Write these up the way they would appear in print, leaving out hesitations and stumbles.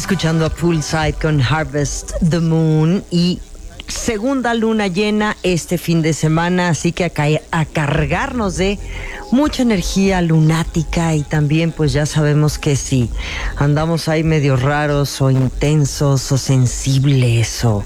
escuchando a Poolside con Harvest the Moon y segunda luna llena este fin de semana, así que a cargarnos de mucha energía lunática y también pues ya sabemos que si andamos ahí medio raros o intensos o sensibles o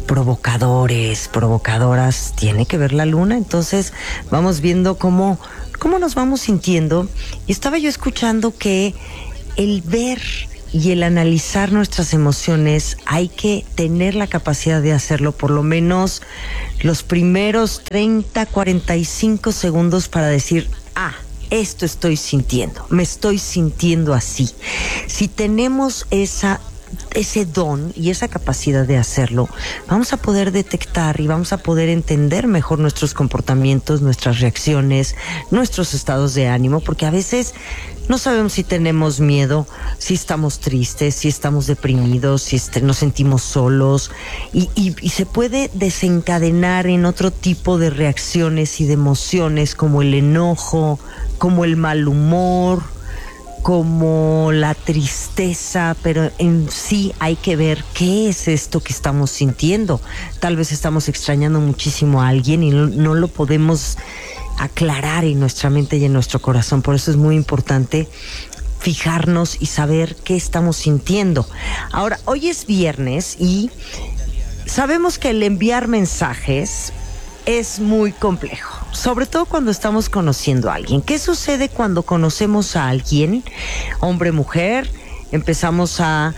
provocadoras, tiene que ver la luna, entonces vamos viendo cómo nos vamos sintiendo. Y estaba yo escuchando que el ver y el analizar nuestras emociones hay que tener la capacidad de hacerlo por lo menos los primeros 30, 45 segundos para decir, esto estoy sintiendo, me estoy sintiendo así. Si tenemos ese don y esa capacidad de hacerlo, vamos a poder detectar y vamos a poder entender mejor nuestros comportamientos, nuestras reacciones, nuestros estados de ánimo, porque a veces no sabemos si tenemos miedo, si estamos tristes, si estamos deprimidos, si nos sentimos solos y se puede desencadenar en otro tipo de reacciones y de emociones como el enojo, como el mal humor, como la tristeza, pero en sí hay que ver qué es esto que estamos sintiendo. Tal vez estamos extrañando muchísimo a alguien y no lo podemos aclarar en nuestra mente y en nuestro corazón. Por eso es muy importante fijarnos y saber qué estamos sintiendo. Ahora, hoy es viernes y sabemos que el enviar mensajes es muy complejo, sobre todo cuando estamos conociendo a alguien. ¿Qué sucede cuando conocemos a alguien, hombre, mujer? Empezamos a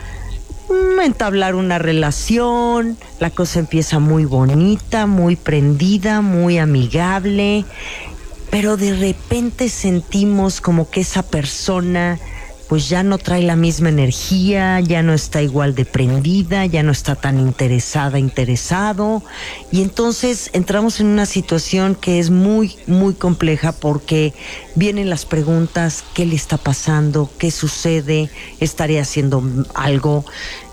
entablar una relación, la cosa empieza muy bonita, muy prendida, muy amigable, pero de repente sentimos como que esa persona pues ya no trae la misma energía, ya no está igual de prendida, ya no está tan interesado, y entonces entramos en una situación que es muy, muy compleja porque vienen las preguntas: ¿qué le está pasando? ¿Qué sucede? ¿Estaré haciendo algo?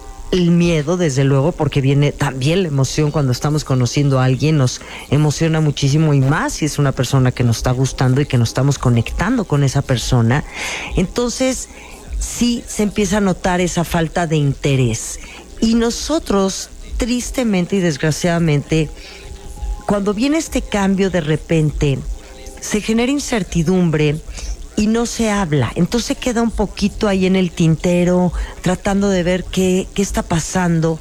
El miedo, desde luego, porque viene también la emoción cuando estamos conociendo a alguien, nos emociona muchísimo, y más si es una persona que nos está gustando y que nos estamos conectando con esa persona. Entonces sí se empieza a notar esa falta de interés, y nosotros tristemente y desgraciadamente, cuando viene este cambio, de repente se genera incertidumbre y no se habla, entonces queda un poquito ahí en el tintero, tratando de ver qué está pasando,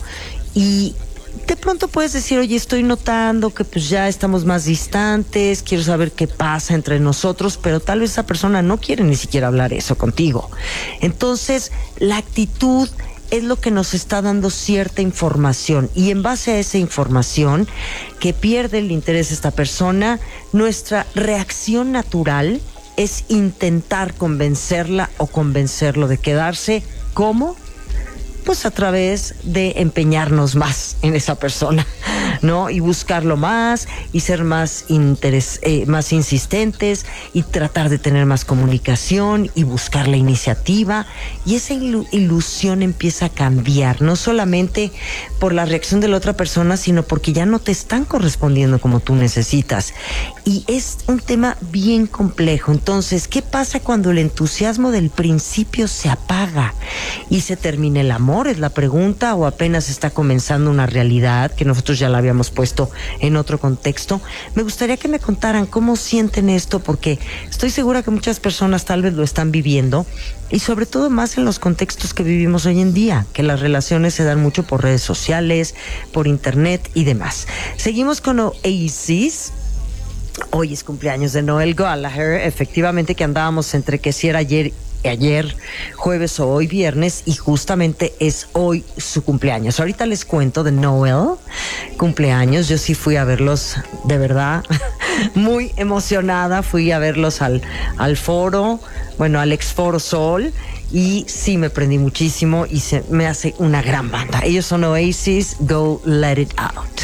y de pronto puedes decir: oye, estoy notando que pues ya estamos más distantes, quiero saber qué pasa entre nosotros, pero tal vez esa persona no quiere ni siquiera hablar eso contigo. Entonces, la actitud es lo que nos está dando cierta información, y en base a esa información que pierde el interés de esta persona, nuestra reacción natural es intentar convencerla o convencerlo de quedarse. ¿Cómo? Pues a través de empeñarnos más en esa persona, ¿no? Y buscarlo más y ser más insistentes y tratar de tener más comunicación y buscar la iniciativa, y esa ilusión empieza a cambiar, no solamente por la reacción de la otra persona, sino porque ya no te están correspondiendo como tú necesitas. Y es un tema bien complejo. Entonces, ¿qué pasa cuando el entusiasmo del principio se apaga y se termina el amor? Es la pregunta, o apenas está comenzando una realidad que nosotros ya la habíamos puesto en otro contexto. Me gustaría que me contaran cómo sienten esto, porque estoy segura que muchas personas tal vez lo están viviendo, y sobre todo más en los contextos que vivimos hoy en día, que las relaciones se dan mucho por redes sociales, por internet y demás. Seguimos con Oasis. Hoy es cumpleaños de Noel Gallagher, efectivamente, que andábamos entre que si era ayer jueves o hoy viernes, y justamente es hoy su cumpleaños. Ahorita les cuento de Noel, cumpleaños. Yo sí fui a verlos, de verdad, muy emocionada. Fui a verlos al foro, al ex Foro Sol, y sí me prendí muchísimo y se me hace una gran banda. Ellos son Oasis, Go Let It Out.